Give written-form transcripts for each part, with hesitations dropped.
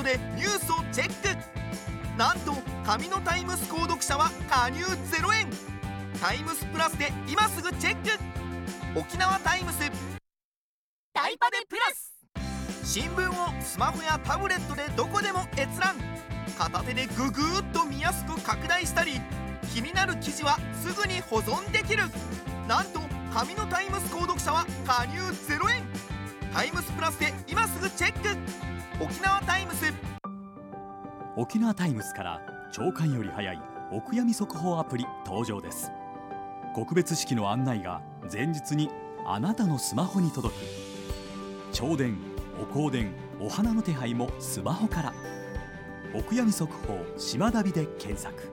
でニュースをチェック。なんと紙のタイムス購読者は加入0円。タイムスプラスで今すぐチェック。沖縄タイムスタイパデプラス。新聞をスマホやタブレットでどこでも閲覧。片手でググーっと見やすく拡大したり、気になる記事はすぐに保存できる。なんと紙のタイムス購読者は加入0円。タイムスプラスで今すぐチェック。沖縄タイムス。 沖縄タイムスから朝刊より早いお悔やみ速報アプリ登場です。告別式の案内が前日にあなたのスマホに届く。弔電、お香典、お花の手配もスマホから。お悔やみ速報島旅で検索。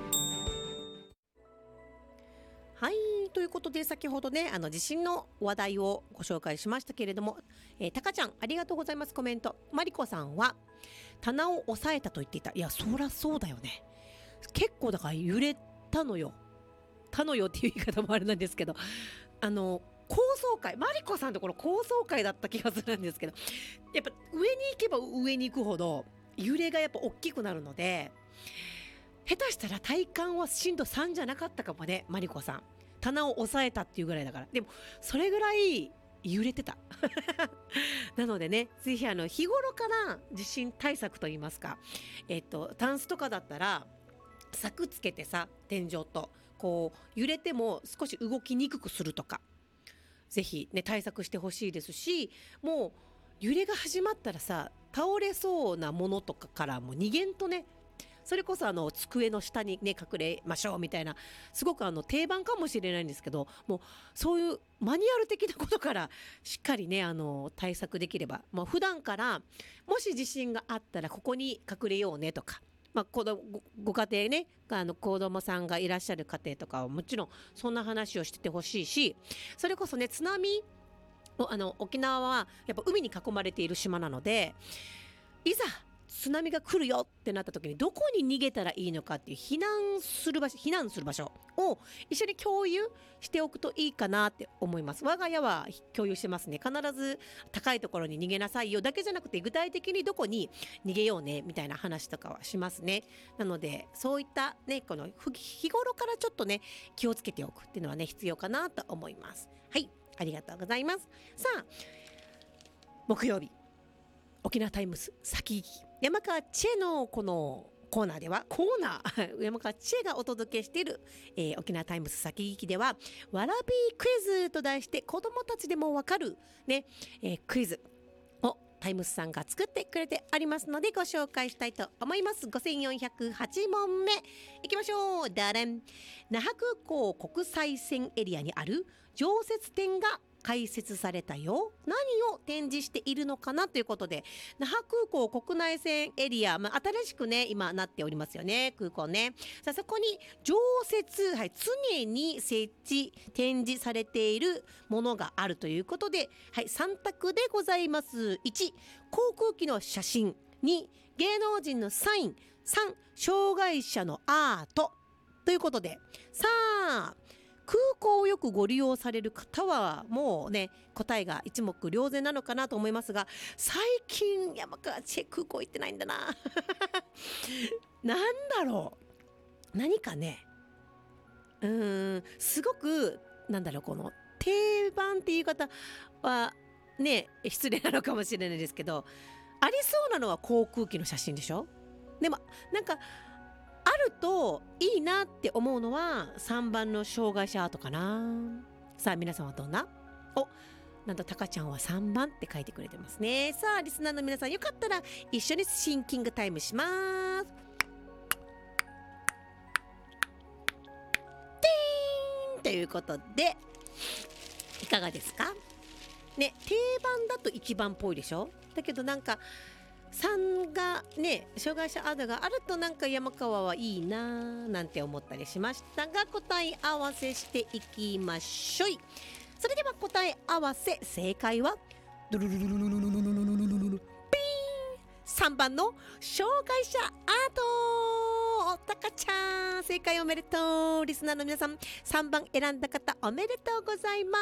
はい、ということで先ほどね地震の話題をご紹介しましたけれども、たかちゃんありがとうございます。コメント、マリコさんは棚を押さえたと言っていた。いやそりゃそうだよね。結構だから揺れたのよっていう言い方もあれなんですけど、高層階、マリコさんのところ高層階だった気がするんですけど、やっぱ上に行けば上に行くほど揺れがやっぱ大きくなるので、下手したら体感は震度3じゃなかったかもね。マリコさん棚を押さえたっていうぐらいだから。でもそれぐらい揺れてたなのでね、ぜひ日頃から地震対策といいますか、タンスとかだったら柵つけてさ、天井とこう揺れても少し動きにくくするとか、ぜひね対策してほしいですし、もう揺れが始まったらさ、倒れそうなものとかからも逃げんとね、それこそ机の下にね隠れましょうみたいな、すごく定番かもしれないんですけど、もうそういうマニュアル的なことからしっかりね対策できれば、普段からもし地震があったらここに隠れようねとか、ご家庭ね子供さんがいらっしゃる家庭とかはもちろんそんな話をしててほしいし、それこそね津波沖縄はやっぱ海に囲まれている島なので、いざ津波が来るよってなった時にどこに逃げたらいいのかっていう避難する場所を一緒に共有しておくといいかなって思います。我が家は共有してますね。必ず高いところに逃げなさいよだけじゃなくて、具体的にどこに逃げようねみたいな話とかはしますね。なのでそういったねこの日頃からちょっとね気をつけておくっていうのはね必要かなと思います。はい、ありがとうございます。さあ木曜日、沖縄タイムス先行き山川千恵のこのコーナーでは山川千恵がお届けしている、沖縄タイムス先行きではわらびクイズと題して子どもたちでもわかる、ねクイズをタイムスさんが作ってくれてありますのでご紹介したいと思います。5408問目いきましょう。ダレン。那覇空港国際線エリアにある常設展が開設されたよ。何を展示しているのかなということで、那覇空港国内線エリア、新しくね今なっておりますよね、空港ね。さあそこに常設、常に設置展示されているものがあるということで、3択でございます。1、航空機の写真。2、芸能人のサイン。3、障害者のアートということで、さあ空港をよくご利用される方はもうね答えが一目瞭然なのかなと思いますが、最近山川千恵空港行ってないんだななんだろう、何かねすごくこの定番っていう言い方はね失礼なのかもしれないですけど、ありそうなのは航空機の写真でしょ。でもあるといいなって思うのは3番の障害者アートかな。さあ皆さんはどんな？なんとタカちゃんは3番って書いてくれてますね。さあリスナーの皆さんよかったら一緒にシンキングタイムします。ティーンということでいかがですかね。定番だと1番っぽいでしょ。だけど3がね障害者アートがあると山川はいいななんて思ったりしましたが、答え合わせしていきましょい。それでは答え合わせ、正解はドゥルルルルルルルルルルルルルルルピーン3番の障害者アート。たかちゃん正解おめでとう。リスナーの皆さん3番選んだ方おめでとうございます。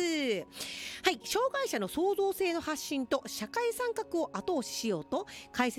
障害者の創造性の発信と社会参画を後押ししようと開設